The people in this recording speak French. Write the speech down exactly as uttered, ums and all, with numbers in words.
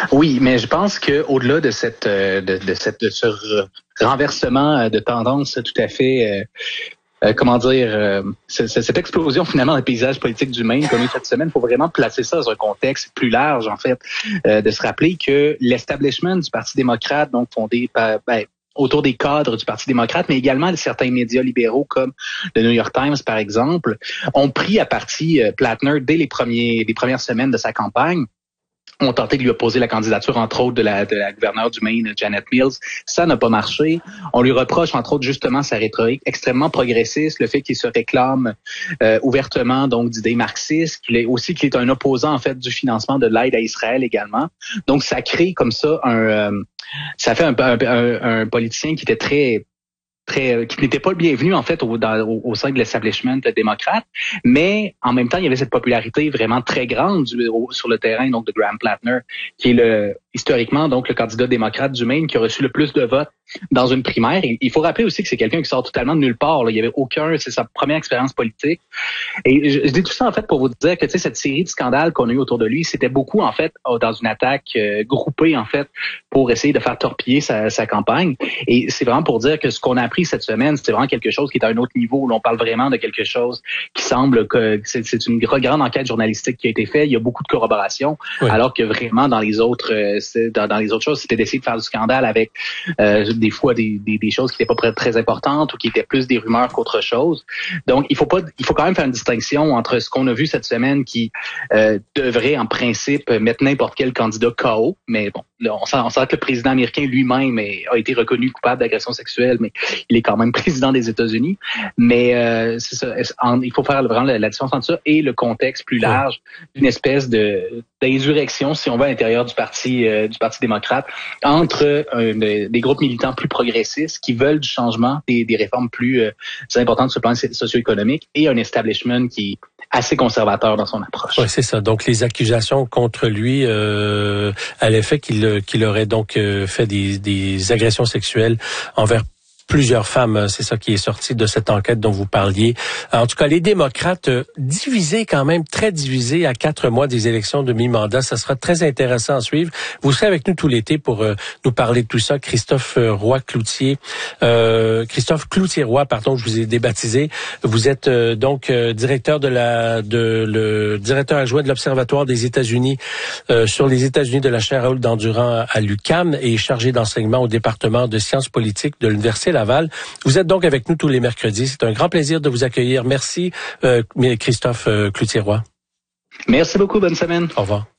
Oui, mais je pense que au-delà de cette de, de cette de ce renversement de tendance tout à fait euh, euh, comment dire euh, cette explosion finalement des paysages politiques du Maine qu'on a eu cette semaine, il faut vraiment placer ça dans un contexte plus large en fait, euh, de se rappeler que l'establishment du Parti démocrate, donc fondé par ben, autour des cadres du Parti démocrate, mais également de certains médias libéraux comme le New York Times, par exemple, ont pris à partie euh, Plattner dès les premiers les premières semaines de sa campagne. On tenté de lui opposer la candidature, entre autres, de la, de la gouverneure du Maine, Janet Mills. Ça n'a pas marché. On lui reproche, entre autres, justement, sa rhétorique extrêmement progressiste, le fait qu'il se réclame euh, ouvertement donc d'idées marxistes, qu'il est aussi qu'il est un opposant, en fait, du financement de l'aide à Israël également. Donc, ça crée comme ça un... Euh, ça fait un, un, un, un politicien qui était très... Très, qui n'était pas le bienvenu en fait au, dans, au, au sein de l'establishment démocrate, mais en même temps il y avait cette popularité vraiment très grande du, au, sur le terrain donc de Graham Plattner, qui est le historiquement donc le candidat démocrate du Maine qui a reçu le plus de votes dans une primaire. Et il faut rappeler aussi que c'est quelqu'un qui sort totalement de nulle part. Là. Il y avait aucun, c'est sa première expérience politique. Et je, je dis tout ça en fait pour vous dire que tu sais cette série de scandales qu'on a eu autour de lui, c'était beaucoup en fait dans une attaque euh, groupée en fait pour essayer de faire torpiller sa, sa campagne. Et c'est vraiment pour dire que ce qu'on a appris cette semaine, c'est vraiment quelque chose qui est à un autre niveau, où l'on parle vraiment de quelque chose qui semble que c'est, c'est une grande enquête journalistique qui a été faite. Il y a beaucoup de corroboration, oui. Alors que vraiment dans les autres dans, dans les autres choses, c'était d'essayer de faire du scandale avec euh, des fois des, des, des choses qui n'étaient pas très importantes ou qui étaient plus des rumeurs qu'autre chose. Donc il faut pas, il faut quand même faire une distinction entre ce qu'on a vu cette semaine qui euh, devrait en principe mettre n'importe quel candidat K O, mais bon, là, on sent, on sent que le président américain lui-même est, a été reconnu coupable d'agression sexuelle, mais il est quand même président des États-Unis. Mais euh, c'est ça, en, il faut faire vraiment la, la différence entre ça et le contexte plus large d'une espèce de d'insurrection, si on veut, à l'intérieur du parti euh, du Parti démocrate, entre euh, des, des groupes militants plus progressistes qui veulent du changement, des, des réformes plus euh, importantes sur le plan socio-économique, et un establishment qui est assez conservateur dans son approche. Oui, c'est ça. Donc les accusations contre lui euh, à l'effet qu'il qu'il aurait donc euh, fait des, des agressions sexuelles envers plusieurs femmes, c'est ça qui est sorti de cette enquête dont vous parliez. En tout cas, les démocrates euh, divisés quand même, très divisés à quatre mois des élections de mi-mandat. Ça sera très intéressant à suivre. Vous serez avec nous tout l'été pour euh, nous parler de tout ça. Christophe Roy-Cloutier, euh, Christophe Cloutier-Roy, pardon, je vous ai débaptisé. Vous êtes euh, donc euh, directeur de la, de le directeur adjoint de l'Observatoire des États-Unis euh, sur les États-Unis de la chaire Raoul Dandurand à l'U Q A M et chargé d'enseignement au département de sciences politiques de l'Université Laval. Vous êtes donc avec nous tous les mercredis. C'est un grand plaisir de vous accueillir. Merci, euh, Christophe euh, Cloutier-Roy. Merci beaucoup. Bonne semaine. Au revoir.